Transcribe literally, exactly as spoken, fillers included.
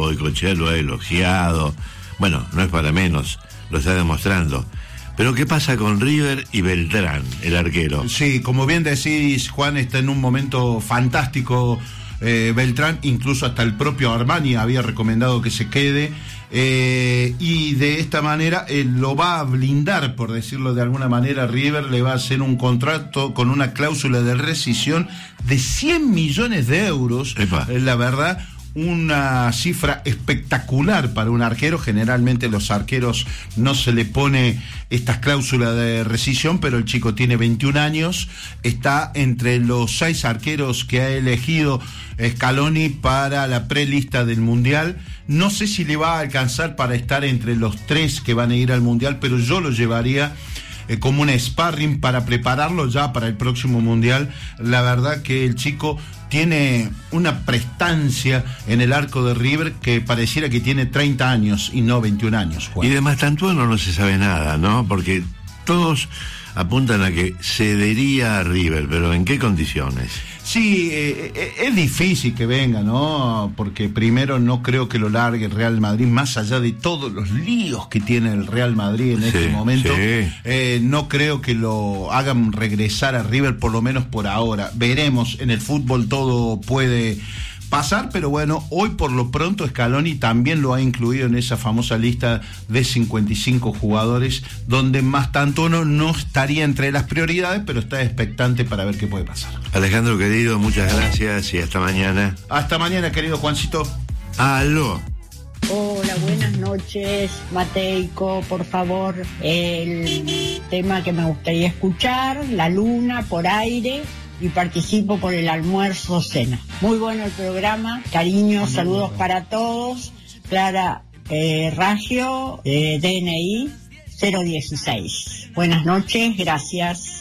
Goicoechea lo ha elogiado. Bueno, no es para menos, lo está demostrando. Pero ¿qué pasa con River y Beltrán, el arquero? Sí, como bien decís, Juan, está en un momento fantástico eh, Beltrán, incluso hasta el propio Armani había recomendado que se quede. Eh, y de esta manera eh, lo va a blindar, por decirlo de alguna manera. River le va a hacer un contrato con una cláusula de rescisión de cien millones de euros. Eh, la verdad, una cifra espectacular para un arquero. Generalmente los arqueros no se le pone estas cláusulas de rescisión, pero el chico tiene veintiún años, está entre los seis arqueros que ha elegido Scaloni para la prelista del Mundial. No sé si le va a alcanzar para estar entre los tres que van a ir al Mundial, pero yo lo llevaría eh, como un sparring para prepararlo ya para el próximo Mundial. La verdad que el chico tiene una prestancia en el arco de River que pareciera que tiene treinta años y no veintiún años, Juan. Y de Mastantuono no se sabe nada, ¿no? Porque todos apuntan a que cedería a River, pero ¿en qué condiciones? Sí, eh, eh, es difícil que venga, ¿no? Porque primero no creo que lo largue el Real Madrid, más allá de todos los líos que tiene el Real Madrid en sí, este momento. Sí. Eh, no creo que lo hagan regresar a River, por lo menos por ahora. Veremos, en el fútbol todo puede pasar, pero bueno, hoy por lo pronto Scaloni también lo ha incluido en esa famosa lista de cincuenta y cinco jugadores, donde Mastantuono no estaría entre las prioridades, pero está expectante para ver qué puede pasar. Alejandro, querido, muchas gracias y hasta mañana. Hasta mañana, querido Juancito. Aló. Hola, buenas noches, Mateico, por favor, el tema que me gustaría escuchar, La Luna por aire, y participo por el almuerzo cena. Muy bueno el programa, cariños, saludos para todos. Clara eh, Raggio, eh, D N I cero dieciséis. Buenas noches, gracias.